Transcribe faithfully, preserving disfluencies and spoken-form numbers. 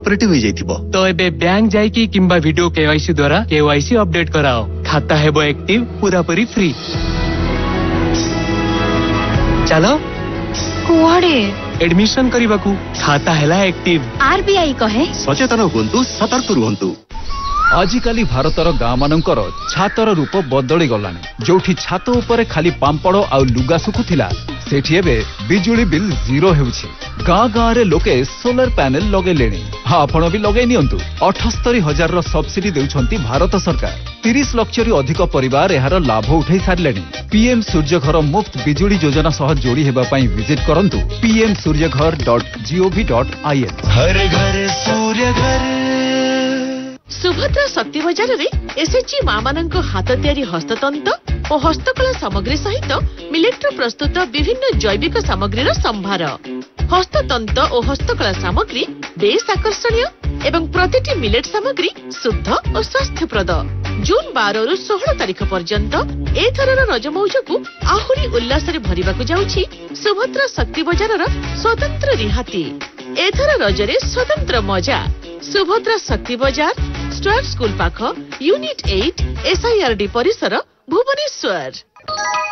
Operative हो जाइथिबो तो एबे बैंक जाई कि किंबा वीडियो केवाईसी द्वारा केवाईसी अपडेट कराओ खाता हेबो एक्टिव पूरा पूरी फ्री चलो कुआडे एडमिशन करबाकू खाता हैला एक्टिव आरबीआई कहे सचेतन हुंतु सतर्क रुहंतु। आजिकाली भारतर गाँ मानकर छातर रूप बदली गलानी जोठी छात उपरे खाली पांपड़ आउ लुगा सुखुथिला सेठी एबे बिजुली बिल जीरो हेउछि। गाँ गाँ रे लोके सोलर पैनल लगेलेनी आपण भी लगै नियंतु। अठस्तरी हजार रो सब्सिडी देउछंती भारत सरकार। तीस लाख रु अधिक परिवार एहार लाभ उठाई सारलेनी। पीएम सूर्यघर मुफ्त बिजुली योजना सह जोड़ी हेबा पई विजिट करंतु PM Surya Ghar dot gov dot IN. हर घर सूर्यघर। सुभद्रा शक्ति बजार रे एसएचजी मां मानक हाथ तैयारी हस्ततंत और हस्तकला सामग्री सहित मिलेट प्रस्तुत विभिन्न जैविक सामग्री संभार। हस्ततंत और हस्तकला सामग्री बेस आकर्षणीय एवं प्रतिटी मिलेट सामग्री शुद्ध और स्वास्थ्यप्रद। जून बारह रु सोलह तारीख पर्यंत एथरर रज मौज को आहुरी उल्लास रे भरिबाकू जाउछि सुभद्रा शक्ति बजार स्वतंत्र रिहाती। एथर रजरे स्वतंत्र मजा सुभद्रा शक्ति बजार स्टार स्कूल पाख यूनिट एट एसआईआरडी परिसर भुवनेश्वर।